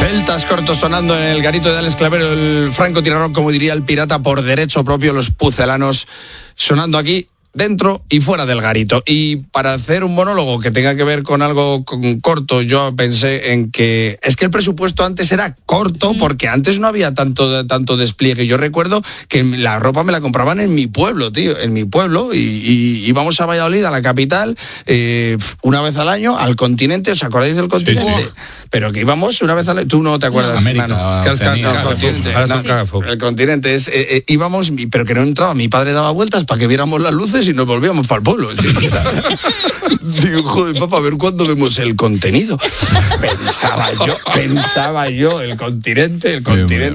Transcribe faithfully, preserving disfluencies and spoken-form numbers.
Celtas cortos sonando en el garito de Alex Clavero, el francotirador, como diría el pirata, por derecho propio, los pucelanos sonando aquí dentro y fuera del garito. Y para hacer un monólogo que tenga que ver con algo con corto, yo pensé en que es que el presupuesto antes era corto, porque antes no había tanto, tanto despliegue. Yo recuerdo que la ropa me la compraban en mi pueblo, tío, en mi pueblo, y, y íbamos a Valladolid, a la capital, eh, una vez al año, al continente. ¿Os acordáis del continente? Sí, sí. Pero que íbamos una vez al año. Tú no te acuerdas, América, no, es que el, no, el continente, no, el continente es, eh, eh, íbamos, pero que no entraba. Mi padre daba vueltas para que viéramos las luces y nos volvíamos para el pueblo. ¿Sí? Digo, joder, papá, a ver cuándo vemos el contenido. Pensaba yo, pensaba yo, el continente, el continente.